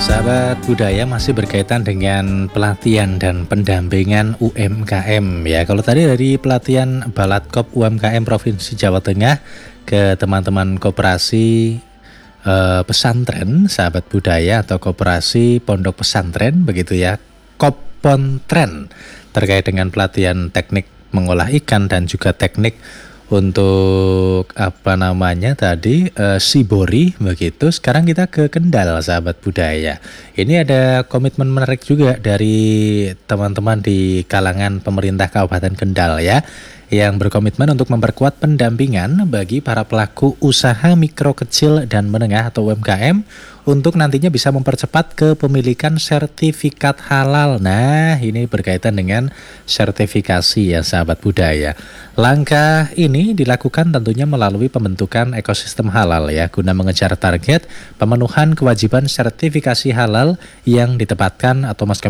Sahabat budaya masih berkaitan dengan pelatihan dan pendampingan UMKM ya. Kalau tadi dari pelatihan Balatkop UMKM Provinsi Jawa Tengah ke teman-teman koperasi pesantren, sahabat budaya atau koperasi pondok pesantren begitu ya, Kopontren, terkait dengan pelatihan teknik mengolah ikan dan juga teknik untuk Shibori begitu. Sekarang kita ke Kendal, sahabat budaya. Ini ada komitmen menarik juga dari teman-teman di kalangan pemerintah Kabupaten Kendal ya, yang berkomitmen untuk memperkuat pendampingan bagi para pelaku usaha mikro kecil dan menengah atau UMKM untuk nantinya bisa mempercepat kepemilikan sertifikat halal. Nah, ini berkaitan dengan sertifikasi ya, sahabat budaya. Langkah ini dilakukan tentunya melalui pembentukan ekosistem halal ya, guna mengejar target pemenuhan kewajiban sertifikasi halal yang ditetapkan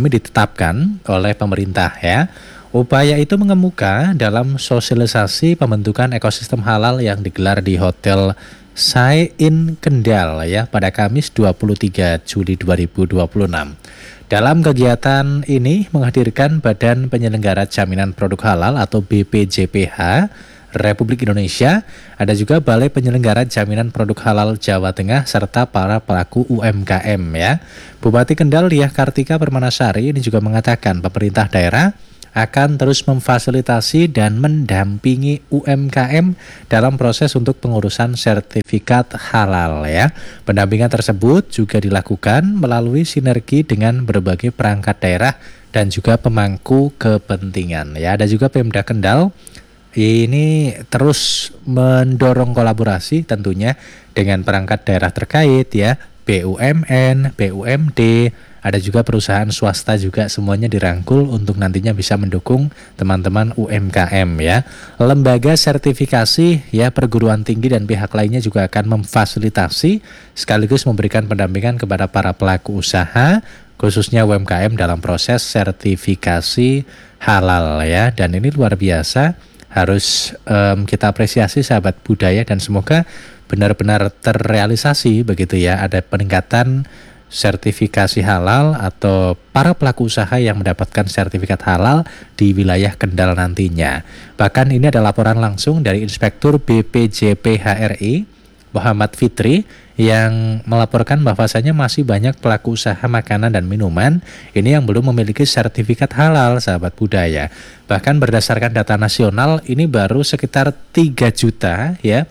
oleh pemerintah ya. Upaya itu mengemuka dalam sosialisasi pembentukan ekosistem halal yang digelar di Hotel Sai-In Kendal ya pada Kamis 23 Juli 2026. Dalam kegiatan ini menghadirkan Badan Penyelenggara Jaminan Produk Halal atau BPJPH Republik Indonesia, ada juga Balai Penyelenggara Jaminan Produk Halal Jawa Tengah serta para pelaku UMKM ya. Bupati Kendal Diah Kartika Permanasari ini juga mengatakan pemerintah daerah akan terus memfasilitasi dan mendampingi UMKM dalam proses untuk pengurusan sertifikat halal ya. Pendampingan tersebut juga dilakukan melalui sinergi dengan berbagai perangkat daerah dan juga pemangku kepentingan ya. Ada juga Pemda Kendal ini terus mendorong kolaborasi tentunya dengan perangkat daerah terkait ya, BUMN, BUMD, ada juga perusahaan swasta juga, semuanya dirangkul untuk nantinya bisa mendukung teman-teman UMKM ya. Lembaga sertifikasi ya, perguruan tinggi dan pihak lainnya juga akan memfasilitasi sekaligus memberikan pendampingan kepada para pelaku usaha khususnya UMKM dalam proses sertifikasi halal ya. Dan ini luar biasa, harus kita apresiasi sahabat budaya, dan semoga benar-benar terrealisasi begitu ya, ada peningkatan sertifikasi halal atau para pelaku usaha yang mendapatkan sertifikat halal di wilayah Kendal nantinya. Bahkan ini ada laporan langsung dari Inspektur BPJPHRI Muhammad Fitri yang melaporkan bahwasanya masih banyak pelaku usaha makanan dan minuman ini yang belum memiliki sertifikat halal, sahabat budaya. Bahkan berdasarkan data nasional ini baru sekitar 3 juta ya.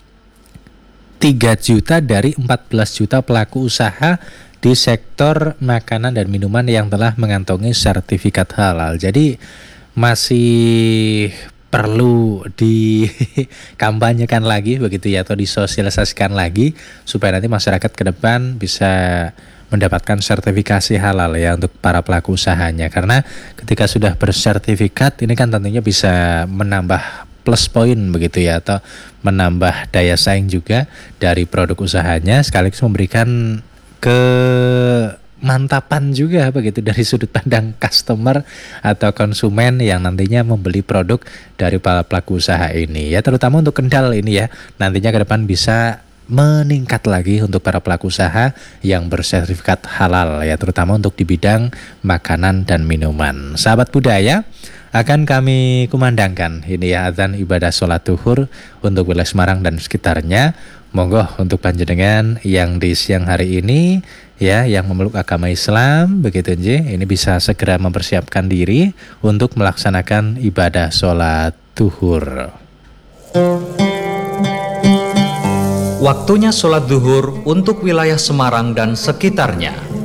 3 juta dari 14 juta pelaku usaha di sektor makanan dan minuman yang telah mengantongi sertifikat halal. Jadi masih perlu dikampanyekan lagi begitu ya, atau disosialisasikan lagi supaya nanti masyarakat ke depan bisa mendapatkan sertifikasi halal ya untuk para pelaku usahanya. Karena ketika sudah bersertifikat ini kan tentunya bisa menambah plus poin begitu ya, atau menambah daya saing juga dari produk usahanya, sekaligus memberikan kemantapan juga begitu dari sudut pandang customer atau konsumen yang nantinya membeli produk dari para pelaku usaha ini ya, terutama untuk Kendal ini ya, nantinya ke depan bisa meningkat lagi untuk para pelaku usaha yang bersertifikat halal ya, terutama untuk di bidang makanan dan minuman. Sahabat budaya, akan kami kumandangkan ini ya azan ibadah sholat duhur untuk wilayah Semarang dan sekitarnya. Monggo untuk panjenengan yang di siang hari ini ya, yang memeluk agama Islam begitu nje, ini bisa segera mempersiapkan diri untuk melaksanakan ibadah sholat duhur. Waktunya sholat duhur untuk wilayah Semarang dan sekitarnya.